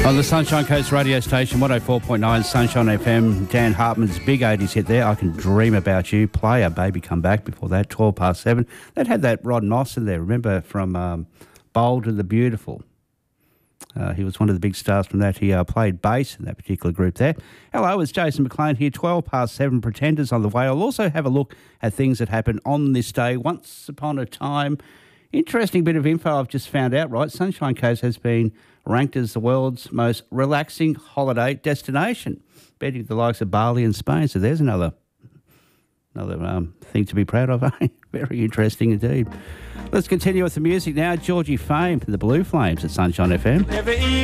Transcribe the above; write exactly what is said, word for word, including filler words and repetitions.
On the Sunshine Coast radio station, one oh four point nine Sunshine F M, Dan Hartman's big eighties hit there, I Can Dream About You, Player, Baby Come Back before that, twelve past seven. That had that Rod Noss in there, remember, from um, Bold and the Beautiful. Uh, he was one of the big stars from that. He uh, played bass in that particular group there. Hello, it's Jason McLean here, twelve past seven, Pretenders on the way. I'll also have a look at things that happened on this day, once upon a time. Interesting bit of info I've just found out, right? Sunshine Coast has been ranked as the world's most relaxing holiday destination, beating the likes of Bali and Spain. So there's another another um, thing to be proud of. Eh? Very interesting indeed. Let's continue with the music now. Georgie Fame and the Blue Flames at Sunshine F M.